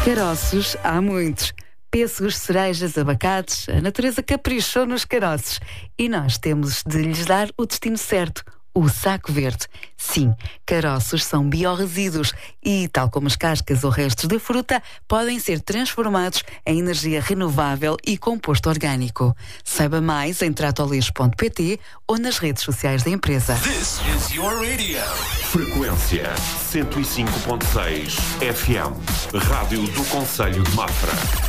Caroços há muitos. Pêssegos, cerejas, abacates, a natureza caprichou nos caroços. E nós temos de lhes dar o destino certo, o saco verde. Sim, caroços são biorresíduos e, tal como as cascas ou restos de fruta, podem ser transformados em energia renovável e composto orgânico. Saiba mais em tratolixo.pt ou nas redes sociais da empresa. This is your radio. Frequência 105.6 FM. Rádio do Concelho de Mafra.